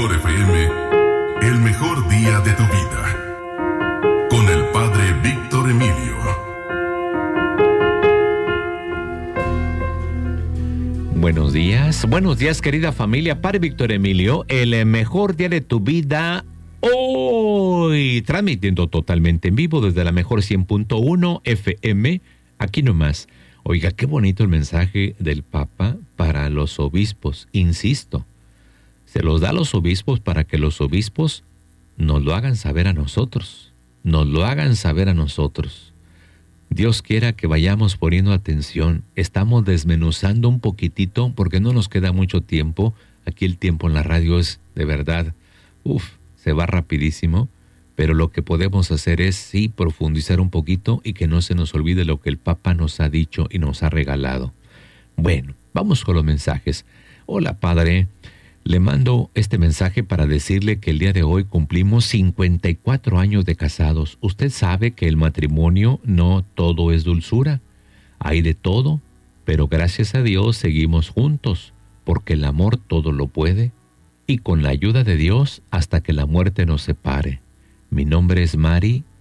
Mejor FM, el mejor día de tu vida. Con el Padre Víctor Emilio. Buenos días querida familia. Padre Víctor Emilio, el mejor día de tu vida hoy, transmitiendo totalmente en vivo desde la mejor 100.1 FM, aquí nomás. Oiga, qué bonito el mensaje del Papa para los obispos, insisto, se los da a los obispos para que los obispos nos lo hagan saber a nosotros, Dios quiera que vayamos poniendo atención. Estamos desmenuzando un poquitito porque no nos queda mucho tiempo. Aquí el tiempo en la radio es de verdad, se va rapidísimo. Pero lo que podemos hacer es sí profundizar un poquito y que no se nos olvide lo que el Papa nos ha dicho y nos ha regalado. Bueno, vamos con los mensajes. Hola Padre, le mando este mensaje para decirle que el día de hoy cumplimos 54 años de casados. Usted sabe que el matrimonio no todo es dulzura. Hay de todo, pero gracias a Dios seguimos juntos, porque el amor todo lo puede y con la ayuda de Dios hasta que la muerte nos separe. Mi nombre es Mari